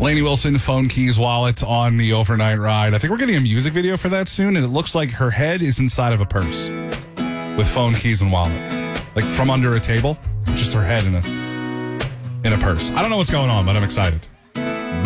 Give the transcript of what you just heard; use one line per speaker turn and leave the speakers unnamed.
Lainey Wilson, phone, keys, wallet on the overnight ride. I think we're getting a music video for that soon, and it looks like her head is inside of a purse with phone, keys, and wallet. Like from under a table, just her head in a purse. I don't know what's going on, but I'm excited.